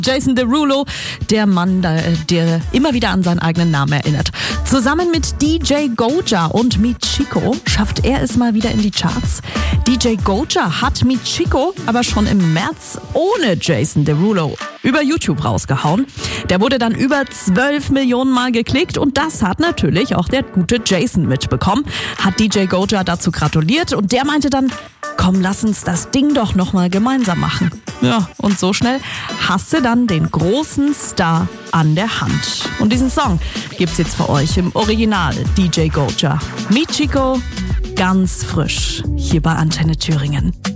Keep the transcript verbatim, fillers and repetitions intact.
Jason Derulo, der Mann, der immer wieder an seinen eigenen Namen erinnert. Zusammen mit D J Goja und Michiko schafft er es mal wieder in die Charts. D J Goja hat Michiko aber schon im März ohne Jason Derulo über YouTube rausgehauen. Der wurde dann über zwölf Millionen Mal geklickt und das hat natürlich auch der gute Jason mitbekommen. Hat D J Goja dazu gratuliert und der meinte dann, komm, lass uns das Ding doch nochmal gemeinsam machen. Ja, und so schnell hast du dann den großen Star an der Hand. Und diesen Song gibt's jetzt für euch im Original D J Goja. Michiko, ganz frisch, hier bei Antenne Thüringen.